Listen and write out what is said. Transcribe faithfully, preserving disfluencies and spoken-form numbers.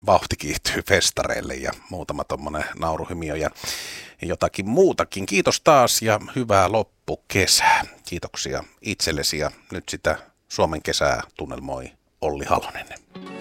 vauhti kiihtyy festareille ja muutama tommonen nauruhymio ja jotakin muutakin. Kiitos taas ja hyvää loppukesää. Kiitoksia itsellesi ja nyt sitä Suomen kesää tunnelmoi Olli Halonen.